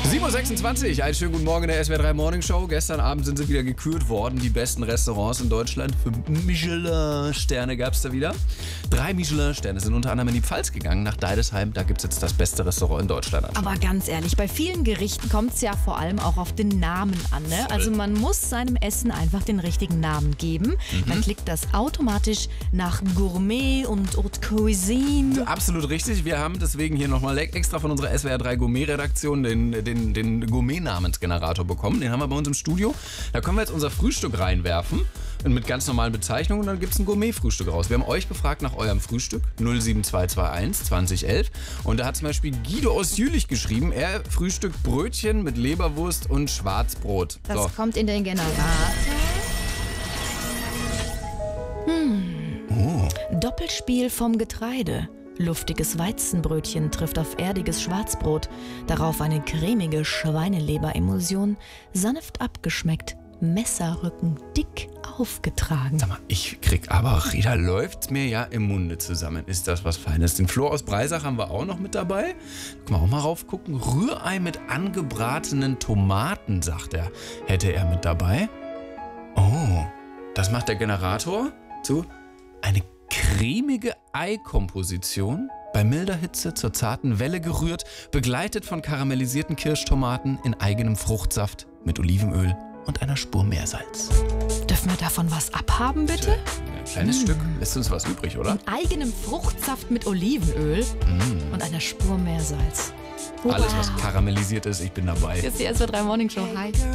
7.26 Uhr, einen schönen guten Morgen in der SWR 3 Morning Show. Gestern Abend sind sie wieder gekürt worden, die besten Restaurants in Deutschland. 5 Michelin-Sterne gab es da wieder. 3 Michelin-Sterne sind unter anderem in die Pfalz gegangen, nach Deidesheim. Da gibt es jetzt das beste Restaurant in Deutschland. Aber ganz ehrlich, bei vielen Gerichten kommt es ja vor allem auch auf den Namen an. Ne? Also man muss seinem Essen einfach den richtigen Namen geben. Dann klickt das automatisch nach Gourmet und Haute Cuisine. Absolut richtig. Wir haben deswegen hier nochmal extra von unserer SWR 3 Gourmet-Redaktion den Gourmet-Namensgenerator bekommen. Den haben wir bei uns im Studio. Da können wir jetzt unser Frühstück reinwerfen mit ganz normalen Bezeichnungen und dann gibt es ein Gourmet-Frühstück raus. Wir haben euch befragt nach eurem Frühstück 07221 2011 und da hat zum Beispiel Guido aus Jülich geschrieben, er frühstückt Brötchen mit Leberwurst und Schwarzbrot. Das kommt in den Generator. Doppelspiel vom Getreide. Luftiges Weizenbrötchen trifft auf erdiges Schwarzbrot, darauf eine cremige Schweineleber-Emulsion, sanft abgeschmeckt, Messerrücken dick aufgetragen. Sag mal, ich krieg aber, da läuft's mir ja im Munde zusammen. Ist das was Feines? Den Flo aus Breisach haben wir auch noch mit dabei. Können wir auch mal raufgucken. Rührei mit angebratenen Tomaten, sagt er, hätte er mit dabei. Oh, das macht der Generator zu eine cremige Eikomposition, bei milder Hitze zur zarten Welle gerührt, begleitet von karamellisierten Kirschtomaten in eigenem Fruchtsaft mit Olivenöl und einer Spur Meersalz. Dürfen wir davon was abhaben, bitte? Ein kleines Stück. Lässt uns was übrig, oder? In eigenem Fruchtsaft mit Olivenöl und einer Spur Meersalz. Alles, was karamellisiert ist, ich bin dabei. Hier ist die SWR 3 Morning Show. Hi.